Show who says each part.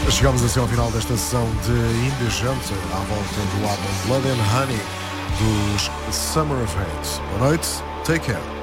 Speaker 1: Chegamos assim ao final desta sessão de Indigente, à volta do álbum Blood and Honey dos Summer of Hate. Boa noite, take care.